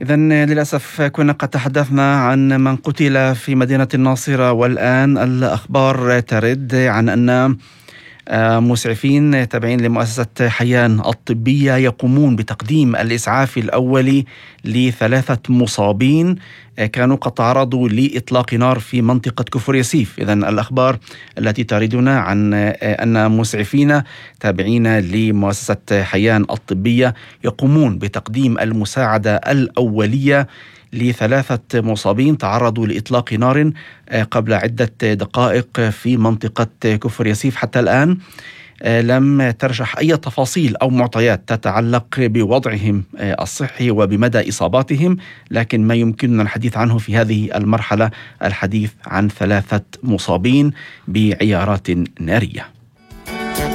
إذن للأسف كنا قد تحدثنا عن من قتل في مدينة الناصرة، والآن الأخبار ترد عن أن مسعفين تابعين لمؤسسة حيان الطبية يقومون بتقديم الإسعاف الأولي ل3 مصابين كانوا قد تعرضوا لإطلاق نار في منطقة كفر ياسيف. إذن الأخبار التي تردنا عن أن مسعفين تابعين لمؤسسة حيان الطبية يقومون بتقديم المساعدة الأولية ل3 مصابين تعرضوا لإطلاق نار قبل عدة دقائق في منطقة كفر ياسيف. حتى الآن لم ترشح أي تفاصيل أو معطيات تتعلق بوضعهم الصحي وبمدى إصاباتهم، لكن ما يمكننا الحديث عنه في هذه المرحلة الحديث عن 3 مصابين بعيارات نارية.